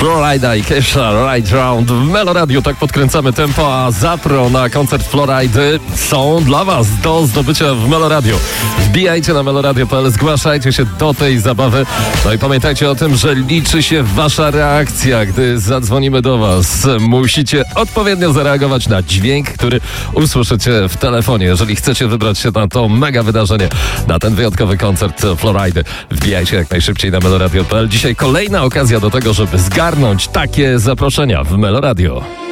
Florida i Kesha Right Round w Meloradiu. Tak podkręcamy tempo, a zapro na koncert Floridy są dla Was do zdobycia w Meloradiu. Wbijajcie na meloradio.pl, zgłaszajcie się do tej zabawy. No i pamiętajcie o tym, że liczy się Wasza reakcja, gdy zadzwonimy do Was. Musicie odpowiednio zareagować na dźwięk, który usłyszycie w telefonie. Jeżeli chcecie wybrać się na to mega wydarzenie, na ten wyjątkowy koncert Floridy, wbijajcie jak najszybciej na meloradio.pl. Dzisiaj kolejna okazja do tego, żeby zgarnąć takie zaproszenia w Meloradio.